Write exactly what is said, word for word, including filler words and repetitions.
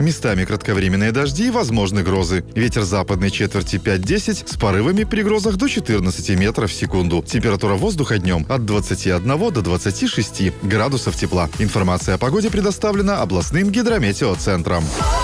Местами кратковременные дожди и возможны грозы. Ветер западной четверти пять-десять с порывами при грозах до четырнадцати метров в секунду. Температура воздуха днем от двадцати одного до двадцати шести градусов тепла. Информация о погоде предоставлена областным гидрометеоцентром.